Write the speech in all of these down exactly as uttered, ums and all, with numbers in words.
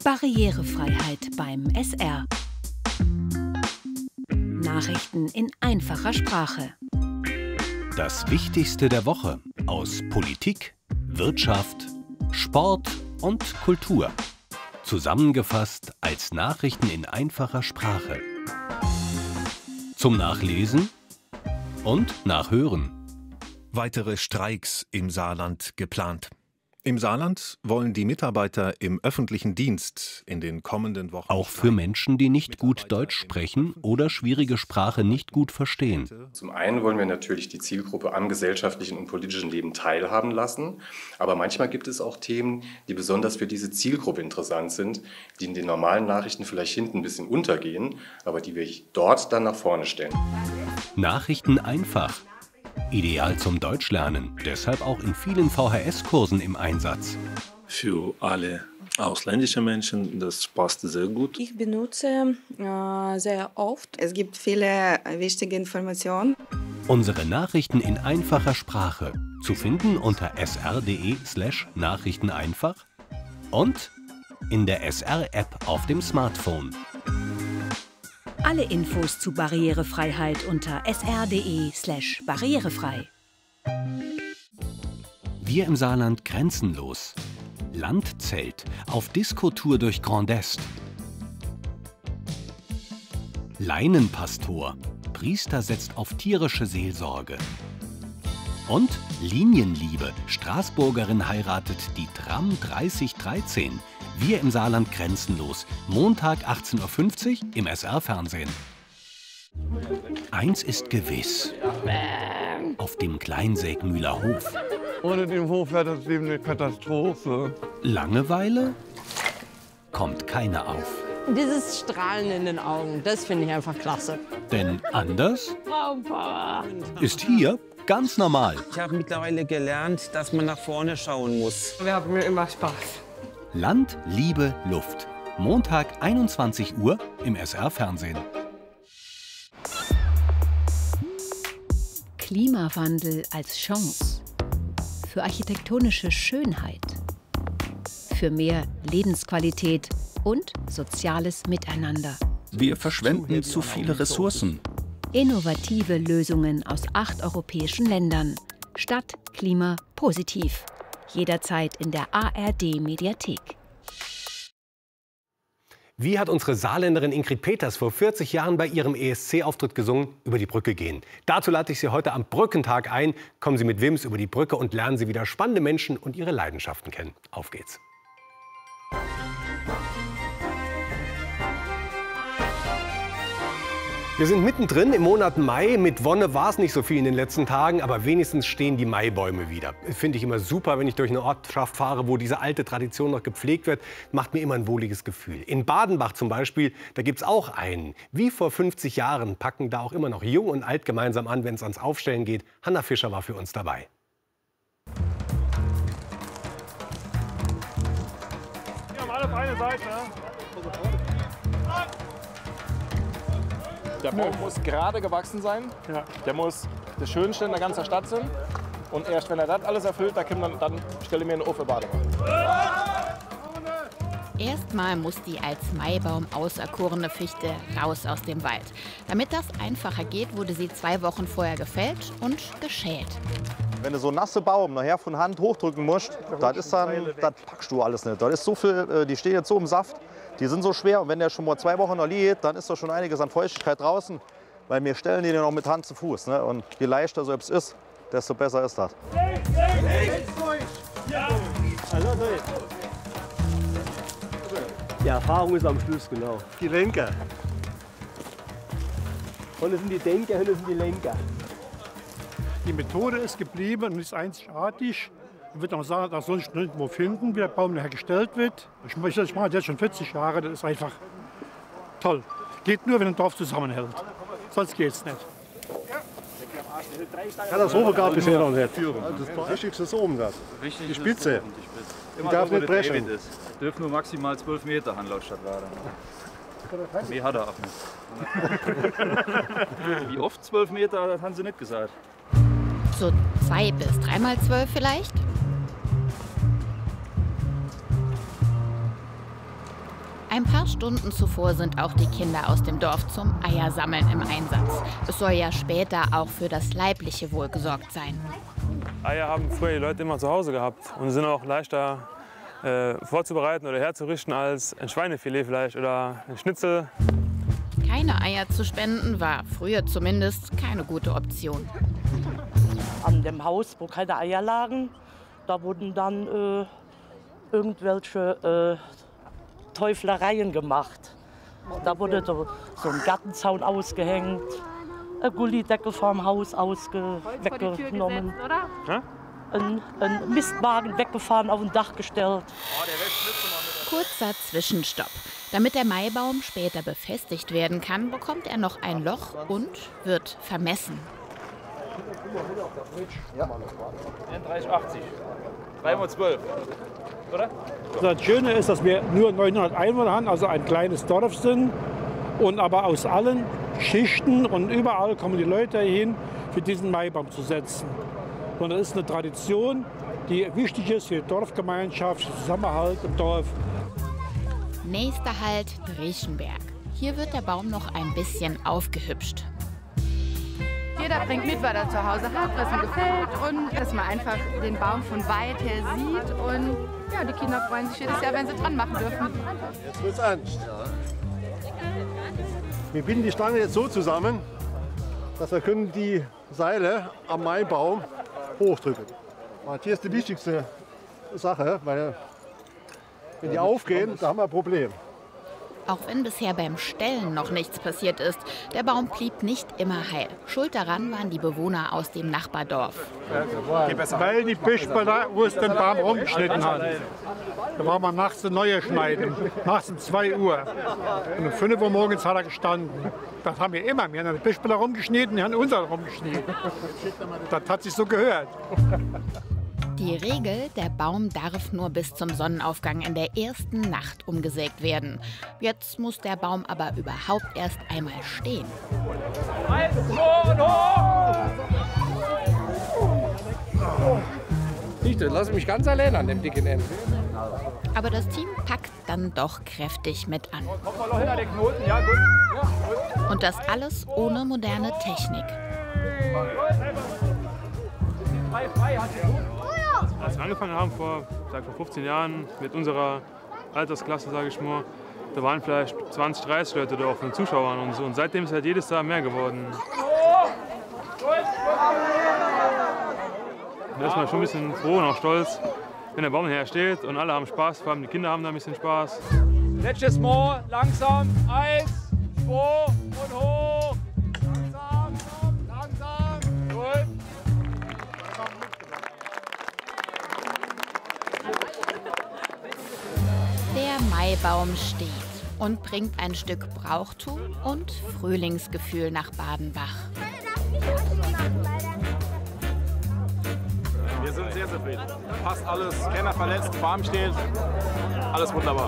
Barrierefreiheit beim S R. Nachrichten in einfacher Sprache. Das Wichtigste der Woche aus Politik, Wirtschaft, Sport und Kultur. Zusammengefasst als Nachrichten in einfacher Sprache. Zum Nachlesen und Nachhören. Weitere Streiks im Saarland geplant. Im Saarland wollen die Mitarbeiter im öffentlichen Dienst in den kommenden Wochen... Auch für Menschen, die nicht gut Deutsch sprechen oder schwierige Sprache nicht gut verstehen. Zum einen wollen wir natürlich die Zielgruppe am gesellschaftlichen und politischen Leben teilhaben lassen. Aber manchmal gibt es auch Themen, die besonders für diese Zielgruppe interessant sind, die in den normalen Nachrichten vielleicht hinten ein bisschen untergehen, aber die wir dort dann nach vorne stellen. Nachrichten einfach. Ideal zum Deutschlernen, deshalb auch in vielen V H S-Kursen im Einsatz. Für alle ausländischen Menschen, das passt sehr gut. Ich benutze äh, sehr oft. Es gibt viele wichtige Informationen. Unsere Nachrichten in einfacher Sprache zu finden unter s r punkt d e slash Nachrichten einfach und in der S R-App auf dem Smartphone. Alle Infos zu Barrierefreiheit unter s r punkt d e slash barrierefrei. Wir im Saarland grenzenlos. Landzelt auf Diskotour durch Grand Est. Leinenpastor. Priester setzt auf tierische Seelsorge. Und Linienliebe. Straßburgerin heiratet die Tram dreißig dreizehn. Wir im Saarland grenzenlos. Montag achtzehn Uhr fünfzig im S R-Fernsehen. Eins ist gewiss. Auf dem Kleinsägmühler Hof. Ohne den Hof wäre das Leben eine Katastrophe. Langeweile kommt keine auf. Dieses Strahlen in den Augen, das finde ich einfach klasse. Denn anders ist hier ganz normal. Ich habe mittlerweile gelernt, dass man nach vorne schauen muss. Wir haben immer Spaß. Land, Liebe, Luft. Montag einundzwanzig Uhr im S R-Fernsehen. Klimawandel als Chance. Für architektonische Schönheit. Für mehr Lebensqualität und soziales Miteinander. Wir verschwenden zu viele Ressourcen. Innovative Lösungen aus acht europäischen Ländern. Stadt, Klima, positiv. Jederzeit in der A R D-Mediathek. Wie hat unsere Saarländerin Ingrid Peters vor vierzig Jahren bei ihrem E S C-Auftritt gesungen, über die Brücke gehen? Dazu lade ich Sie heute am Brückentag ein. Kommen Sie mit Wims über die Brücke und lernen Sie wieder spannende Menschen und ihre Leidenschaften kennen. Auf geht's. Wir sind mittendrin im Monat Mai. Mit Wonne war es nicht so viel in den letzten Tagen, aber wenigstens stehen die Maibäume wieder. Finde ich immer super, wenn ich durch eine Ortschaft fahre, wo diese alte Tradition noch gepflegt wird. Macht mir immer ein wohliges Gefühl. In Badenbach zum Beispiel, da gibt es auch einen. Wie vor fünfzig Jahren packen da auch immer noch Jung und Alt gemeinsam an, wenn es ans Aufstellen geht. Hanna Fischer war für uns dabei. Wir haben alle auf eine Seite, ne? Der Baum muss gerade gewachsen sein. Ja. Der muss das Schönste in der ganzen Stadt sein. Und erst wenn er das alles erfüllt, dann, dann, dann stelle ich mir eine Ofenbade. Erstmal muss die als Maibaum auserkorene Fichte raus aus dem Wald. Damit das einfacher geht, wurde sie zwei Wochen vorher gefällt und geschält. Wenn du so einen nassen Baum nachher von Hand hochdrücken musst, das ist dann, das packst du alles nicht. Das ist so viel, die stehen jetzt so im Saft. Die sind so schwer und wenn der schon mal zwei Wochen noch liegt, dann ist da schon einiges an Feuchtigkeit draußen. Weil wir stellen die noch mit Hand zu Fuß. Ne? Und je leichter so etwas ist, desto besser ist das. Die Erfahrung ist am Schluss, genau. Die Lenker. Heute sind die Denker, heute sind die Lenker. Die Methode ist geblieben und ist einzigartig. Ich würde auch sagen, dass sonst nirgendwo finden, wie der Baum hergestellt wird. Ich mache das jetzt schon vierzig Jahre, das ist einfach toll. Geht nur, wenn ein Dorf zusammenhält. Sonst geht es nicht. Katastrophe gab es bisher noch nicht. Das Wichtigste ist oben das. Die Spitze. Die darf nicht brechen. Es dürfen nur maximal zwölf Meter haben laut Stadtwarte. Mehr hat er auch nicht. Wie oft zwölf Meter, das haben sie nicht gesagt. So zwei bis dreimal zwölf vielleicht? Ein paar Stunden zuvor sind auch die Kinder aus dem Dorf zum Eiersammeln im Einsatz. Es soll ja später auch für das leibliche Wohl gesorgt sein. Eier haben früher die Leute immer zu Hause gehabt und sind auch leichter äh, vorzubereiten oder herzurichten als ein Schweinefilet vielleicht oder ein Schnitzel. Keine Eier zu spenden war früher zumindest keine gute Option. An dem Haus, wo keine Eier lagen, da wurden dann äh, irgendwelche äh, Teuflereien gemacht. Da wurde so, so ein Gartenzaun ausgehängt, ein Gullideckel vom Haus ausge weggenommen, Ja? ein, ein Mistwagen weggefahren, auf ein Dach gestellt. Kurzer Zwischenstopp. Damit der Maibaum später befestigt werden kann, bekommt er noch ein Loch und wird vermessen. Ja. dreißig achtzig. drei mal zwölf. Oder? Das Schöne ist, dass wir nur neunhundert Einwohner haben, also ein kleines Dorf sind. Und aber aus allen Schichten und überall kommen die Leute hin, für diesen Maibaum zu setzen. Und das ist eine Tradition, die wichtig ist für die Dorfgemeinschaft, den Zusammenhalt im Dorf. Nächster Halt Driechenberg. Hier wird der Baum noch ein bisschen aufgehübscht. Jeder bringt mit, was er zu Hause hat, was ihm gefällt und dass man einfach den Baum von weit her sieht. Und ja, die Kinder freuen sich jedes Jahr, wenn sie dran machen dürfen. Jetzt wird's an. Wir binden die Stange jetzt so zusammen, dass wir können die Seile am Maibaum hochdrücken. Und hier ist die wichtigste Sache, weil wenn die aufgehen, da haben wir ein Problem. Auch wenn bisher beim Stellen noch nichts passiert ist, der Baum blieb nicht immer heil. Schuld daran waren die Bewohner aus dem Nachbardorf. Weil die Bischböller uns den Baum rumgeschnitten haben. Da war man nachts eine neue schneiden, nachts um zwei Uhr. Und um fünf Uhr morgens hat er gestanden. Das haben wir immer. Wir haben die Bischböller rumgeschnitten, die haben unseren rumgeschnitten. Das hat sich so gehört. Die Regel, der Baum darf nur bis zum Sonnenaufgang in der ersten Nacht umgesägt werden. Jetzt muss der Baum aber überhaupt erst einmal stehen. Ich lasse mich ganz allein an dem dicken Ende. Aber das Team packt dann doch kräftig mit an. Und das alles ohne moderne Technik. Als wir angefangen haben vor, sag, vor fünfzehn Jahren mit unserer Altersklasse, sage ich mal, da waren vielleicht zwanzig, dreißig Leute da von den Zuschauern und so. Und seitdem ist halt jedes Jahr mehr geworden. Da ist man schon ein bisschen froh und auch stolz, wenn der Baum her steht und alle haben Spaß, vor allem die Kinder haben da ein bisschen Spaß. Letztes Mal, langsam, eins, zwei und hoch. Langsam, langsam, gut. Der Maibaum steht und bringt ein Stück Brauchtum und Frühlingsgefühl nach Badenbach. Wir sind sehr zufrieden. Passt alles, keiner verletzt, Baum steht, alles wunderbar.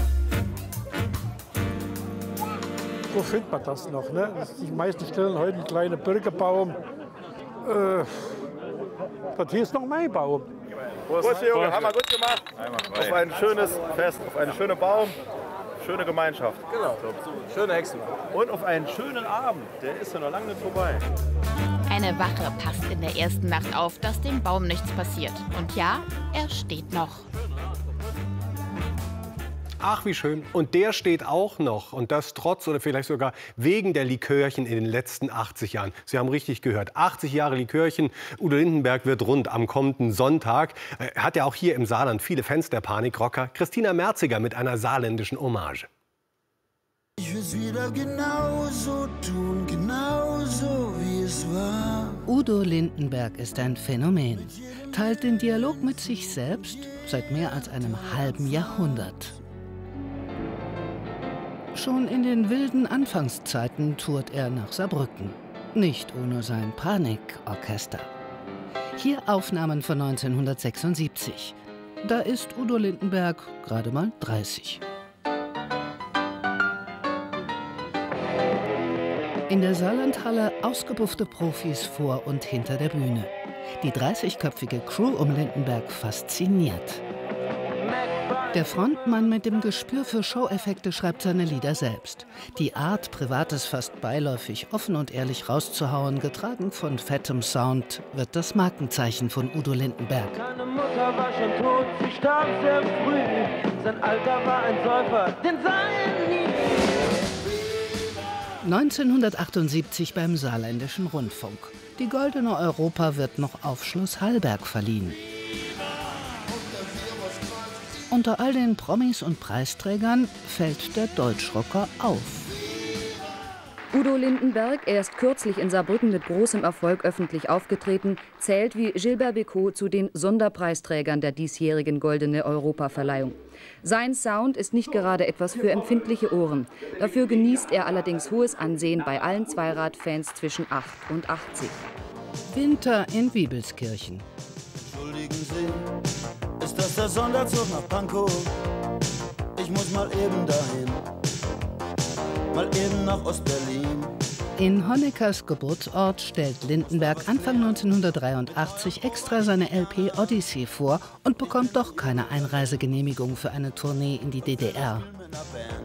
Wo findet man das noch? Ne? Die meisten stellen heute einen kleinen Birkebaum. Äh, das hier ist noch ein Maibaum. Prost, Junge, haben wir gut gemacht. Auf ein schönes Fest, auf einen schönen Baum, schöne Gemeinschaft. Genau, schöne Hexen. Und auf einen schönen Abend, der ist ja noch lange nicht vorbei. Eine Wache passt in der ersten Nacht auf, dass dem Baum nichts passiert. Und ja, er steht noch. Ach, wie schön. Und der steht auch noch. Und das trotz oder vielleicht sogar wegen der Likörchen in den letzten achtzig Jahren. Sie haben richtig gehört. achtzig Jahre Likörchen. Udo Lindenberg wird rund am kommenden Sonntag. Er hat ja auch hier im Saarland viele Fans der Panikrocker. Christina Merziger mit einer saarländischen Hommage. Ich will's wieder genauso tun, genauso wie es war. Udo Lindenberg ist ein Phänomen. Teilt den Dialog mit sich selbst seit mehr als einem halben Jahrhundert. Schon in den wilden Anfangszeiten tourt er nach Saarbrücken. Nicht ohne sein Panikorchester. Hier Aufnahmen von neunzehnhundertsechsundsiebzig. Da ist Udo Lindenberg gerade mal dreißig. In der Saarlandhalle ausgebuffte Profis vor und hinter der Bühne. Die dreißigköpfige Crew um Lindenberg fasziniert. Der Frontmann mit dem Gespür für Show-Effekte schreibt seine Lieder selbst. Die Art, Privates fast beiläufig offen und ehrlich rauszuhauen, getragen von fettem Sound, wird das Markenzeichen von Udo Lindenberg. Seine Mutter war schon tot, sie starb sehr früh. Sein Alter war ein Säufer, den sah er nie. neunzehnhundertachtundsiebzig beim Saarländischen Rundfunk. Die Goldene Europa wird noch auf Schloss Hallberg verliehen. Unter all den Promis und Preisträgern fällt der Deutschrocker auf. Udo Lindenberg, erst kürzlich in Saarbrücken mit großem Erfolg öffentlich aufgetreten, zählt wie Gilbert Bécaud zu den Sonderpreisträgern der diesjährigen Goldene Europa-Verleihung. Sein Sound ist nicht gerade etwas für empfindliche Ohren. Dafür genießt er allerdings hohes Ansehen bei allen Zweiradfans zwischen acht und achtzig. Winter in Wiebelskirchen. Entschuldigen Sie, ist das der Sonderzug nach Pankow? Ich muss mal eben dahin, mal eben nach Ostberlin. In Honeckers Geburtsort stellt Lindenberg Anfang neunzehnhundertdreiundachtzig extra seine L P Odyssey vor und bekommt doch keine Einreisegenehmigung für eine Tournee in die D D R.